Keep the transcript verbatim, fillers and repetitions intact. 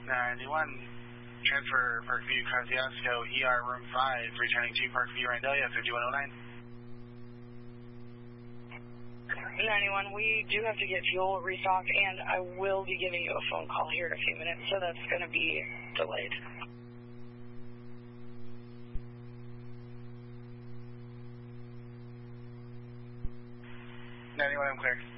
ninety-one, transfer Parkview Kosciuszko, E R room five, returning to Parkview Randalia, fifty-one oh nine. ninety-one, we do have to get fuel restocked, and I will be giving you a phone call here in a few minutes, so that's going to be delayed. ninety-one, I'm clear.